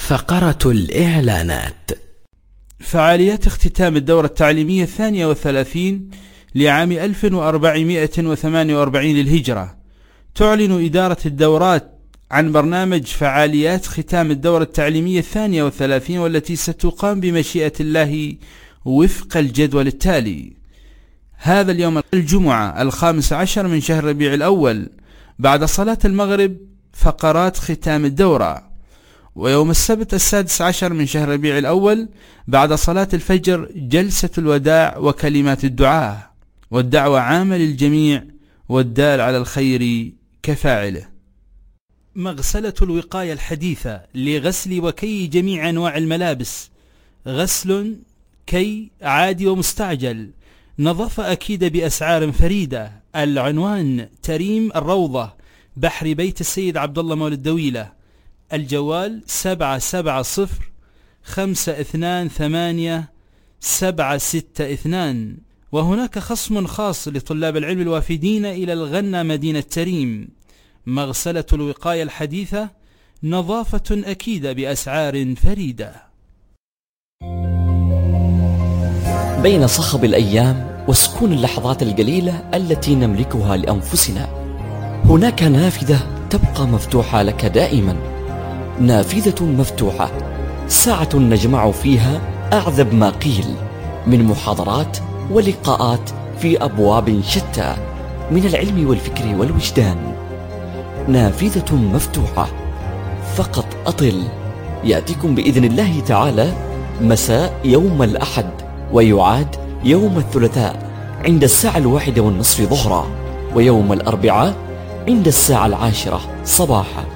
فقرة الإعلانات. فعاليات اختتام الدورة التعليمية 32 لعام 1448 للهجرة. تعلن إدارة الدورات عن برنامج فعاليات ختام الدورة التعليمية 32 والتي ستقام بمشيئة الله وفق الجدول التالي: هذا اليوم الجمعة 15 من شهر ربيع الأول بعد صلاة المغرب فقرات ختام الدورة، ويوم السبت 16 من شهر ربيع الأول بعد صلاة الفجر جلسة الوداع وكلمات الدعاء، والدعوة عامة للجميع والدال على الخير كفاعله. مغسلة الوقاية الحديثة لغسل وكي جميع أنواع الملابس، غسل كي عادي ومستعجل، نظافة أكيدة بأسعار فريدة. العنوان تريم الروضة، بحر بيت السيد عبد الله مولى الدويلة. الجوال 770-528-762. وهناك خصم خاص لطلاب العلم الوافدين إلى الغنى مدينة تريم. مغسلة الوقاية الحديثة، نظافة أكيدة بأسعار فريدة. بين صخب الأيام وسكون اللحظات القليلة التي نملكها لأنفسنا، هناك نافذة تبقى مفتوحة لك دائما. نافذة مفتوحة، ساعة نجمع فيها أعذب ما قيل من محاضرات ولقاءات في أبواب شتى من العلم والفكر والوجدان. نافذة مفتوحة، فقط أطل. يأتيكم بإذن الله تعالى مساء يوم الأحد، ويعاد يوم الثلاثاء عند الساعة 1:30 ظهرا، ويوم الأربعاء عند الساعة 10 صباحا.